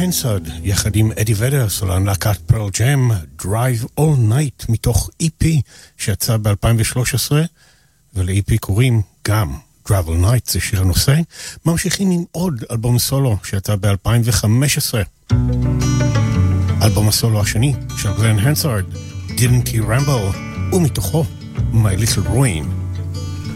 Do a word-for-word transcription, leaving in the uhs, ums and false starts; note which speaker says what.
Speaker 1: הנסרד, יחד עם אדי ודר, סולן להקת פרל ג'ם, Drive All Night, מתוך E P שיצא ב-אלפיים ושלוש עשרה, ול-E P קוראים גם Drive All Night, זה שיר הנושא. ממשיכים עם עוד אלבום סולו שיצא ב-אלפיים וחמש עשרה. אלבום הסולו השני של גלן הנסרד, Didn't He Ramble, ומתוכו My Little Ruin.